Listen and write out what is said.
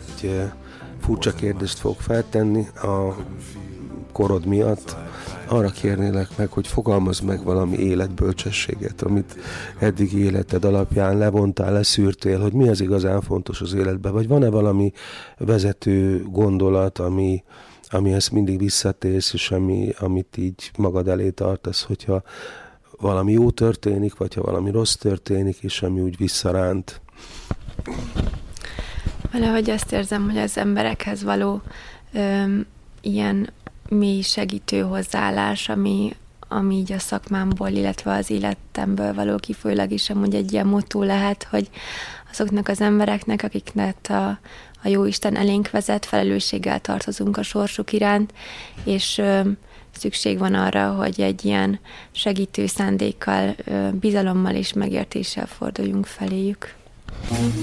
egy furcsa kérdést fog feltenni a korod miatt. Arra kérnélek meg, hogy fogalmazd meg valami életbölcsességet, amit eddigi életed alapján levontál, leszűrtél, hogy mi az igazán fontos az életben, vagy van-e valami vezető gondolat, amihez mindig visszatérsz, és amit így magad elé tartasz, hogyha valami jó történik, vagy ha valami rossz történik, és ami úgy visszaránt. Valahogy azt érzem, hogy az emberekhez való ilyen mély segítő hozzáállás, ami így a szakmámból, illetve az életemből való kifolyólag is amúgy egy ilyen motto lehet, hogy azoknak az embereknek, akiknek a Jóisten elénk vezet, felelősséggel tartozunk a sorsuk iránt, és szükség van arra, hogy egy ilyen segítő szándékkal, bizalommal és megértéssel forduljunk feléjük.